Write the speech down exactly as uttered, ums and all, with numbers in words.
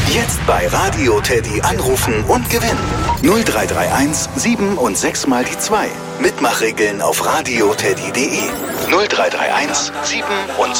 Jetzt bei Radio Teddy anrufen und gewinnen. null drei drei eins sieben und sechs mal die zwei. Mitmachregeln auf radioteddy punkt de. null drei drei eins sieben und